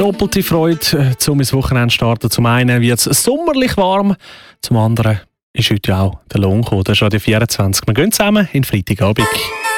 doppelte Freude, um ins Wochenende zu starten. Zum einen wird es sommerlich warm, zum anderen ist heute auch der Lohn gekommen. Das ist Radio 24. Wir gehen zusammen in den Freitagabend.